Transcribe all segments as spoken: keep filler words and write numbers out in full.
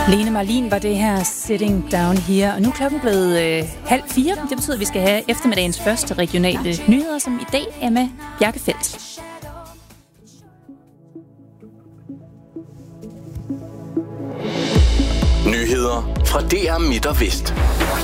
Lene Marlin var det her Sitting Down Here, og nu er klokken blevet øh, halv fire. Det betyder, at vi skal have eftermiddagens første regionale nyheder, som i dag er med Bjarke Feldt. Nyheder fra D R Midt og Vest.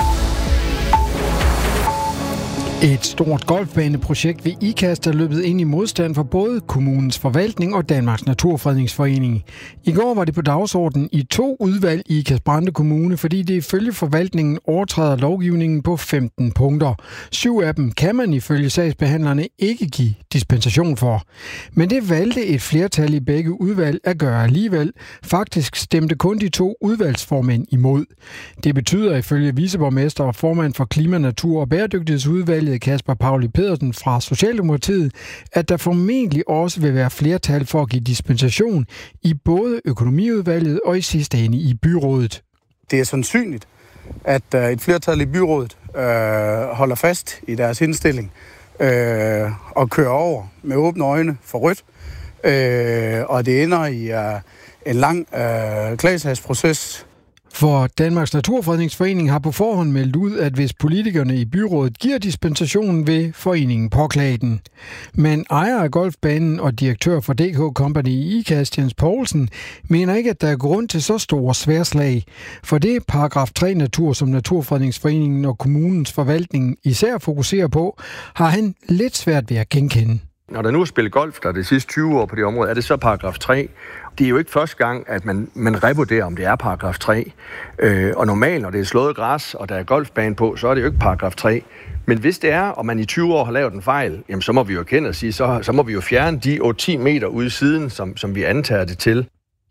Et stort golfbaneprojekt ved Ikast er løbet ind i modstand for både kommunens forvaltning og Danmarks Naturfredningsforening. I går var det på dagsordenen i to udvalg i Ikast-Brande Kommune, fordi det ifølge forvaltningen overtræder lovgivningen på femten punkter. Syv af dem kan man ifølge sagsbehandlerne ikke give dispensation for. Men det valgte et flertal i begge udvalg at gøre alligevel. Faktisk stemte kun de to udvalgsformænd imod. Det betyder ifølge viceborgmester og formand for Klima, Natur og Bæredygtighedsudvalget Kasper Pauli Pedersen fra Socialdemokratiet, at der formentlig også vil være flertal for at give dispensation i både økonomiudvalget og i sidste ende i byrådet. Det er sandsynligt, at et flertal i byrådet øh, holder fast i deres indstilling øh, og kører over med åbne øjne for rødt, øh, og det ender i øh, en lang øh, klagesagsproces. For Danmarks Naturfredningsforening har på forhånd meldt ud, at hvis politikerne i byrådet giver dispensationen, vil foreningen påklage den. Men ejer af golfbanen og direktør for D K Company i Ikast, Jens Poulsen, mener ikke, at der er grund til så store sværslag. For det er paragraf tre natur, som Naturfredningsforeningen og kommunens forvaltning især fokuserer på, har han lidt svært ved at genkende. Når der nu er spillet golf, der er det sidste tyve år på det område, er det så paragraf tre. Det er jo ikke første gang, at man, man revurderer, om det er paragraf tre. Øh, og normalt, når det er slået græs, og der er golfbane på, så er det jo ikke paragraf tre. Men hvis det er, og man i tyve år har lavet en fejl, jamen så må vi jo kende og sige, så, så må vi jo fjerne de otte til ti meter ude i siden, som, som vi antager det til.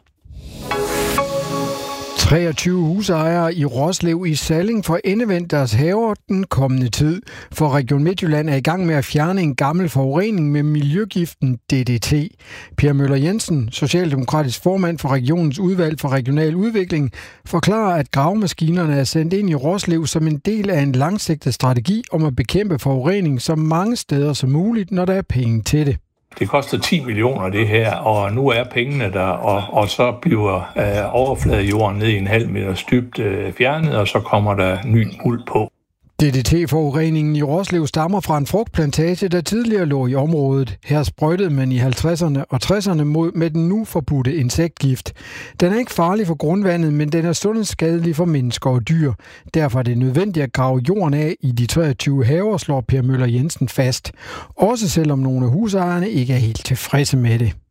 treogtyve husejere i Roslev i Salling får endevendt deres haver den kommende tid, for Region Midtjylland er i gang med at fjerne en gammel forurening med miljøgiften D D T. Per Møller Jensen, socialdemokratisk formand for regionens udvalg for regional udvikling, forklarer, at gravemaskinerne er sendt ind i Roslev som en del af en langsigtet strategi om at bekæmpe forurening så mange steder som muligt, når der er penge til det. Det koster ti millioner det her, og nu er pengene der, og, og så bliver øh, overfladejorden ned i en halv meters dybt øh, fjernet, og så kommer der ny muld på. D D T-forureningen i Roslev stammer fra en frugtplantage, der tidligere lå i området. Her sprøjtede man i halvtredserne og tresserne mod med den nu forbudte insektgift. Den er ikke farlig for grundvandet, men den er sundhedsskadelig for mennesker og dyr. Derfor er det nødvendigt at grave jorden af i de treogtyve haver, slår Per Møller Jensen fast. Også selvom nogle af husejerne ikke er helt tilfredse med det.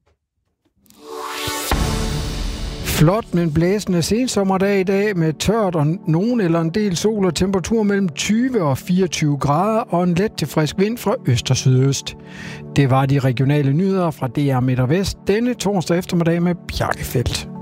Flot, men blæsende sensommerdag i dag med tørt og nogen eller en del sol og temperatur mellem tyve og fireogtyve grader og en let til frisk vind fra øst og sydøst. Det var de regionale nyheder fra D R Midt og Vest denne torsdag eftermiddag med Bjarke Feldt.